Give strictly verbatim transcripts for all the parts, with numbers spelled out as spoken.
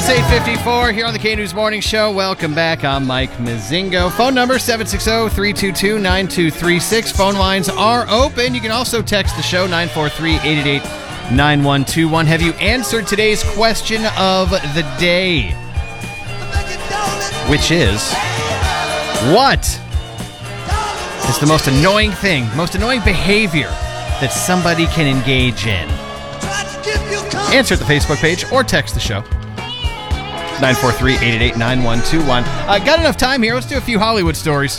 It's eight fifty-four here on the K-News Morning Show. Welcome back. I'm Mike Mazingo. Phone number seven six zero, three two two, nine two three six. Phone lines are open. You can also text the show nine four three, eight eight eight, nine one two one. Have you answered today's question of the day? Which is, what is the most annoying thing, most annoying behavior that somebody can engage in? Answer at the Facebook page or text the show. nine four three, eight eight eight, nine one two one. Uh, got enough time here. Let's do a few Hollywood stories.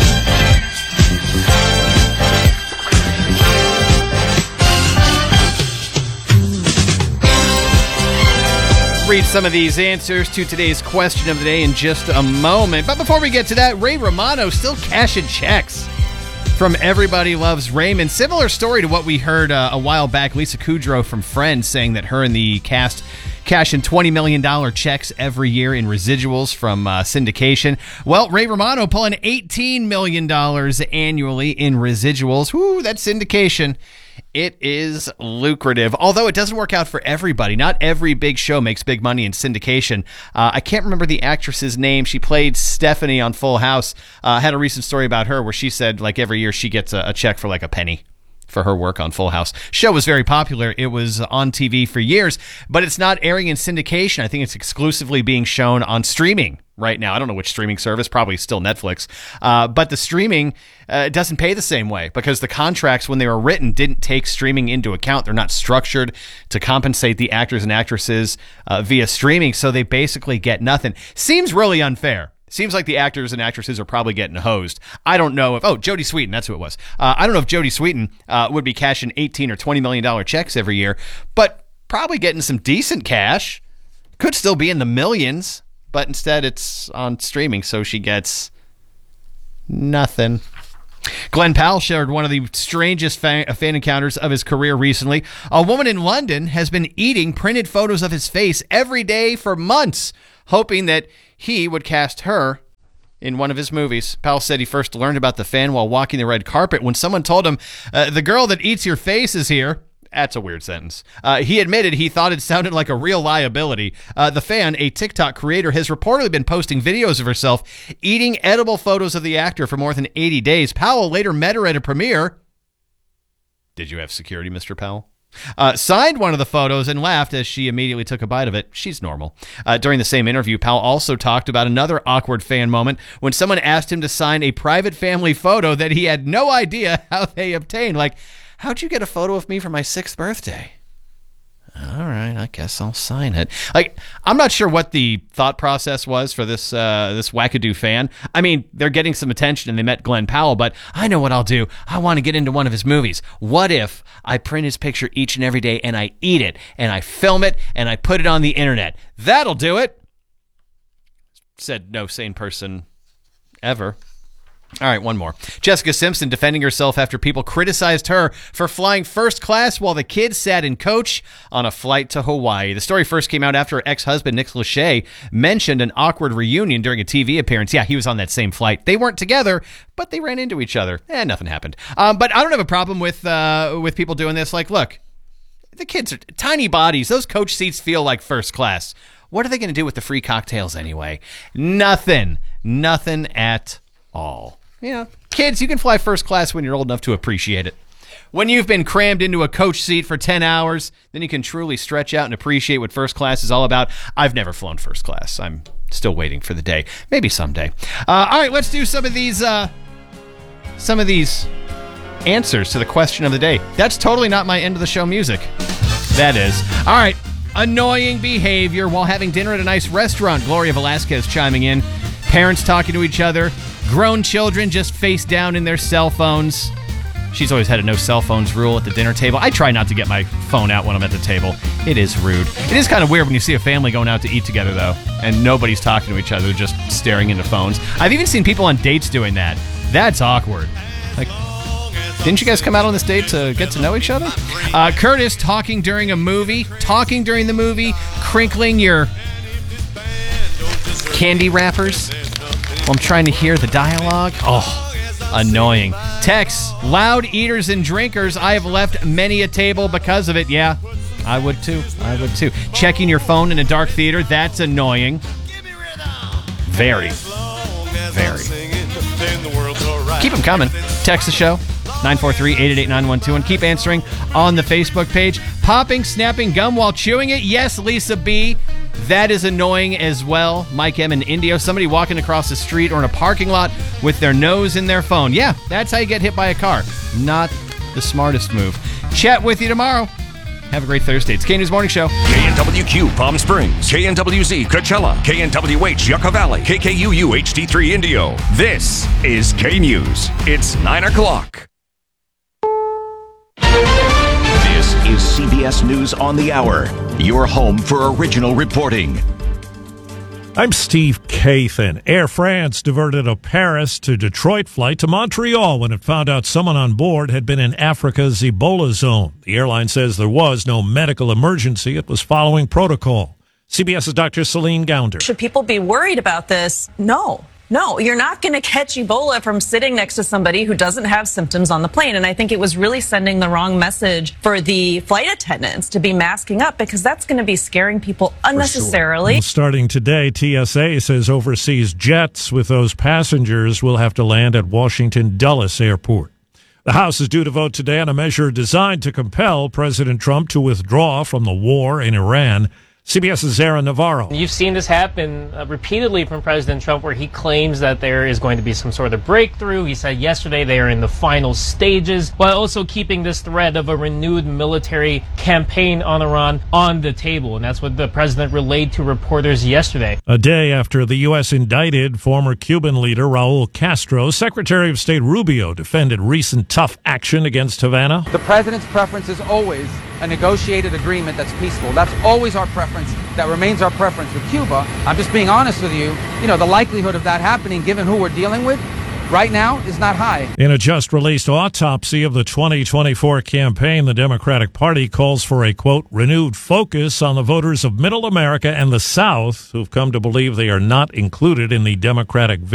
Read some of these answers to today's question of the day in just a moment. But before we get to that, Ray Romano still cashing checks from Everybody Loves Raymond. Similar story to what we heard uh, a while back. Lisa Kudrow from Friends saying that her and the cast cash in twenty million dollars checks every year in residuals from uh, syndication. Well, Ray Romano pulling eighteen million dollars annually in residuals. Woo, that's syndication. It is lucrative, although it doesn't work out for everybody. Not every big show makes big money in syndication. Uh, I can't remember the actress's name. She played Stephanie on Full House. Uh, had a recent story about her where she said, like, every year she gets a, a check for like a penny for her work on Full House. Show was very popular. It was on T V for years, but it's not airing in syndication. I think it's exclusively being shown on streaming right now. I don't know which streaming service, probably still Netflix. Uh, but the streaming uh, doesn't pay the same way because the contracts, when they were written, didn't take streaming into account. They're not structured to compensate the actors and actresses uh, via streaming, so they basically get nothing. Seems really unfair. Seems like the actors and actresses are probably getting hosed. I don't know if... Oh, Jodie Sweetin, that's who it was. Uh, I don't know if Jodie Sweetin uh, would be cashing eighteen or twenty million dollars checks every year, but probably getting some decent cash. Could still be in the millions, but instead it's on streaming, so she gets nothing. Glenn Powell shared one of the strangest fan, fan encounters of his career recently. A woman in London has been eating printed photos of his face every day for months, hoping that he would cast her in one of his movies. Powell said he first learned about the fan while walking the red carpet when someone told him, uh, the girl that eats your face is here. That's a weird sentence. Uh, he admitted he thought it sounded like a real liability. Uh, the fan, a TikTok creator, has reportedly been posting videos of herself eating edible photos of the actor for more than eighty days. Powell later met her at a premiere. Did you have security, Mister Powell? Uh, signed one of the photos and laughed as she immediately took a bite of it. She's normal. Uh, during the same interview, Powell also talked about another awkward fan moment when someone asked him to sign a private family photo that he had no idea how they obtained. Like, how'd you get a photo of me for my sixth birthday? All right, I guess I'll sign it. Like, I'm not sure what the thought process was for this uh, this wackadoo fan. I mean, they're getting some attention and they met Glenn Powell, but I know what I'll do. I want to get into one of his movies. What if I print his picture each and every day and I eat it and I film it and I put it on the internet? That'll do it, said no sane person ever. All right, one more. Jessica Simpson defending herself after people criticized her for flying first class while the kids sat in coach on a flight to Hawaii. The story first came out after her ex-husband, Nick Lachey, mentioned an awkward reunion during a T V appearance. Yeah, he was on that same flight. They weren't together, but they ran into each other. Eh, nothing happened. Um, but I don't have a problem with uh, with people doing this. Like, look, the kids are tiny bodies. Those coach seats feel like first class. What are they going to do with the free cocktails anyway? Nothing. Nothing at all. Yeah, kids, you can fly first class when you're old enough to appreciate it. When you've been crammed into a coach seat for ten hours, then you can truly stretch out and appreciate what first class is all about. I've never flown first class. I'm still waiting for the day. Maybe someday. Uh, all right, let's do some of these uh, some of these answers to the question of the day. That's totally not my end of the show music. That is. All right, annoying behavior while having dinner at a nice restaurant. Gloria Velasquez chiming in. Parents talking to each other. Grown children just face down in their cell phones. She's always had a no cell phones rule at the dinner table. I try not to get my phone out when I'm at the table. It is rude. It is kind of weird when you see a family going out to eat together, though, and nobody's talking to each other, just staring into phones. I've even seen people on dates doing that. That's awkward. Like, didn't you guys come out on this date to get to know each other? Uh, Curtis talking during a movie, talking during the movie, crinkling your candy wrappers while I'm trying to hear the dialogue. Oh, annoying. Text, loud eaters and drinkers. I have left many a table because of it. Yeah, I would too. I would too. Checking your phone in a dark theater, that's annoying. Very. Very. Keep them coming. Text the show, nine four three, eight eight eight, nine one two one. Keep answering on the Facebook page. Popping, snapping gum while chewing it. Yes, Lisa B. That is annoying as well. Mike M. in Indio. Somebody walking across the street or in a parking lot with their nose in their phone. Yeah, that's how you get hit by a car. Not the smartest move. Chat with you tomorrow. Have a great Thursday. It's K News Morning Show. K N W Q Palm Springs, K N W Z Coachella, K N W H Yucca Valley, K K U U H D three Indio. This is K News. It's nine o'clock. This is C B S News on the Hour, your home for original reporting. I'm Steve Kathan. Air France diverted a Paris to Detroit flight to Montreal when it found out someone on board had been in Africa's Ebola zone. The airline says there was no medical emergency. It was following protocol. CBS's Doctor Celine Gounder. Should people be worried about this? No. No, you're not going to catch Ebola from sitting next to somebody who doesn't have symptoms on the plane. And I think it was really sending the wrong message for the flight attendants to be masking up, because that's going to be scaring people unnecessarily. Sure. Well, starting today, T S A says overseas jets with those passengers will have to land at Washington Dulles Airport. The House is due to vote today on a measure designed to compel President Trump to withdraw from the war in Iran. CBS's Aaron Navarro. You've seen this happen uh, repeatedly from President Trump, where he claims that there is going to be some sort of breakthrough. He said yesterday they are in the final stages, while also keeping this threat of a renewed military campaign on Iran on the table. And that's what the president relayed to reporters yesterday. A day after the U S indicted former Cuban leader Raul Castro, Secretary of State Rubio defended recent tough action against Havana. The president's preference is always a negotiated agreement that's peaceful. That's always our preference. That remains our preference with Cuba. I'm just being honest with you. You know, the likelihood of that happening, given who we're dealing with right now, is not high. In a just-released autopsy of the twenty twenty-four campaign, the Democratic Party calls for a, quote, renewed focus on the voters of Middle America and the South who've come to believe they are not included in the Democratic